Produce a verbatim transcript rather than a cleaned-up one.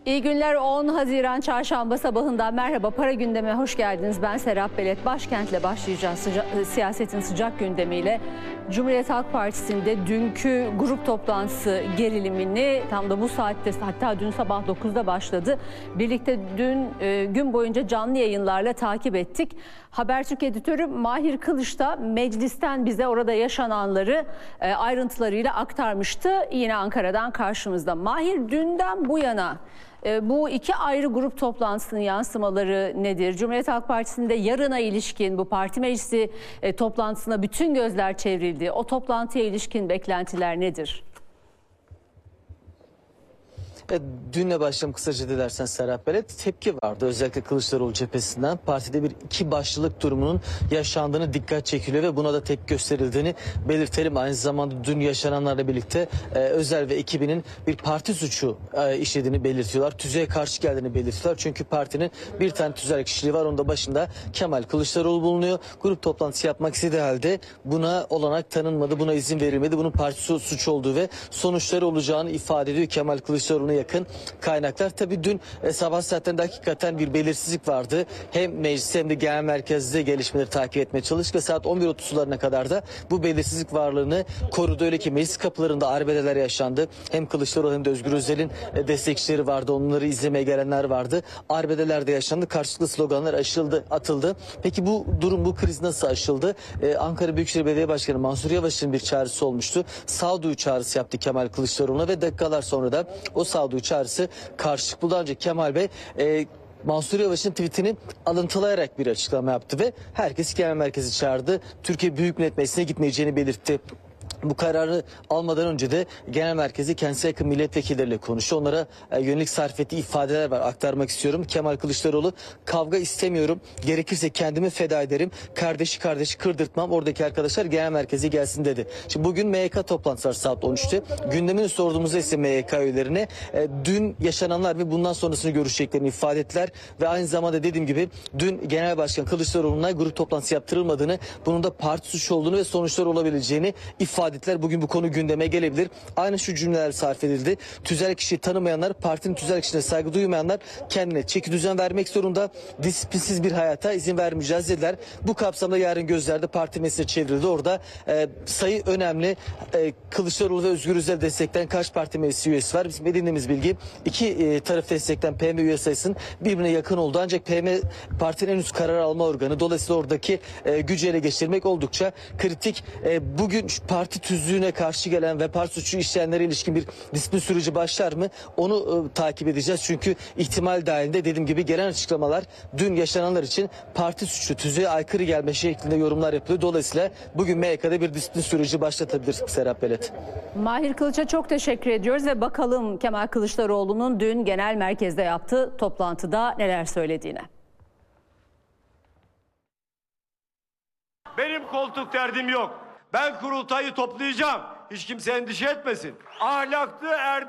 İyi günler. on Haziran Çarşamba sabahından merhaba. Para gündeme hoş geldiniz. Ben Serap Belet. Başkentle başlayacağız sıca siyasetin sıcak gündemiyle. Cumhuriyet Halk Partisi'nde dünkü grup toplantısı gerilimini tam da bu saatte, hatta dün sabah dokuzda başladı. Birlikte dün e, gün boyunca canlı yayınlarla takip ettik. Habertürk editörü Mahir Kılıç da meclisten bize orada yaşananları e, ayrıntılarıyla aktarmıştı. Yine Ankara'dan karşımızda. Mahir, dünden bu yana e, bu iki ayrı grup toplantısının yansımaları nedir? Cumhuriyet Halk Partisi'nde yarına ilişkin bu parti meclisi e, toplantısına bütün gözler çevrildi. O toplantıya ilişkin beklentiler nedir? Evet, dünle başlayalım kısaca dilersen Serap Belet. Tepki vardı özellikle Kılıçdaroğlu cephesinden. Partide bir iki başlılık durumunun yaşandığını dikkat çekiliyor ve buna da tek gösterildiğini belirtelim. Aynı zamanda dün yaşananlarla birlikte e, Özel ve ekibinin bir parti suçu e, işlediğini belirtiyorlar. Tüzüğe karşı geldiğini belirtiyorlar. Çünkü partinin bir tane tüzel kişiliği var. Onun da başında Kemal Kılıçdaroğlu bulunuyor. Grup toplantısı yapmak istediği halde buna olanak tanınmadı, buna izin verilmedi. Bunun parti su suç olduğu ve sonuçları olacağını ifade ediyor Kemal Kılıçdaroğlu'na yakın kaynaklar. Tabii dün e, sabah saatlerinde hakikaten bir belirsizlik vardı. Hem mecliste hem de genel merkezde gelişmeleri takip etmeye çalıştık ve saat on bir otuz sularına kadar da bu belirsizlik varlığını korudu. Öyle ki meclis kapılarında arbedeler yaşandı. Hem Kılıçdaroğlu hem de Özgür Özel'in e, destekçileri vardı. Onları izlemeye gelenler vardı. Arbedeler de yaşandı. Karşılıklı sloganlar aşıldı, atıldı. Peki bu durum, bu kriz nasıl aşıldı? Ee, Ankara Büyükşehir Belediye Başkanı Mansur Yavaş'ın bir çağrısı olmuştu. Sağduyu çağrısı yaptı Kemal Kılıçdaroğlu'na ve dakikalar sonra da o sağduyu çağrısı karşılık buldu. Ancak Kemal Bey e, Mansur Yavaş'ın tweetini alıntılayarak bir açıklama yaptı ve herkes genel merkezi çağırdı. Türkiye Büyük Millet Meclisi'ne gitmeyeceğini belirtti. Bu kararı almadan önce de genel merkezi kendisine yakın milletvekilleriyle konuştu. Onlara e, yönelik sarf ettiği ifadeler var, aktarmak istiyorum. Kemal Kılıçdaroğlu, kavga istemiyorum, gerekirse kendimi feda ederim, kardeşi kardeşi kırdırtmam, oradaki arkadaşlar genel merkeze gelsin dedi. Şimdi bugün M Y K toplantısı var saat on üçte. Gündemini sorduğumuzda ise M Y K üyelerine e, dün yaşananlar ve bundan sonrasını görüşeceklerini ifade ettiler. Ve aynı zamanda dediğim gibi dün Genel Başkan Kılıçdaroğlu'na grup toplantısı yaptırılmadığını, bunun da parti suçu olduğunu ve sonuçlar olabileceğini ifade ettiler. Bugün bu konu gündeme gelebilir. Aynı şu cümleler sarf edildi. Tüzel kişiyi tanımayanlar, partinin tüzel kişiliğine saygı duymayanlar kendine çeki düzen vermek zorunda. Disiplinsiz bir hayata izin vermeyeceğiz dediler. Bu kapsamda yarın gözlerde parti meclisine çevrildi. Orada e, sayı önemli. E, Kılıçdaroğlu ve Özgür Özel destekten kaç parti meclisi üyesi var? Bizim edindiğimiz bilgi iki e, taraf destekten P M üye sayısının birbirine yakın oldu. Ancak P M partinin en üst karar alma organı. Dolayısıyla oradaki e, gücü ele geçirmek oldukça kritik. E, bugün parti tüzüğüne karşı gelen ve parti suçu işleyenlere ilişkin bir disiplin süreci başlar mı? Onu e, takip edeceğiz. Çünkü ihtimal dahilinde dediğim gibi gelen açıklamalar dün yaşananlar için parti suçu tüzüğe aykırı gelme şeklinde yorumlar yapılıyor. Dolayısıyla bugün M Y K'da bir disiplin süreci başlatabilir Serap Belet. Mahir Kılıç'a çok teşekkür ediyoruz ve bakalım Kemal Kılıçdaroğlu'nun dün genel merkezde yaptığı toplantıda neler söylediğine. Benim koltuk derdim yok. Ben kurultayı toplayacağım. Hiç kimse endişe etmesin. Ahlaklı, erdemli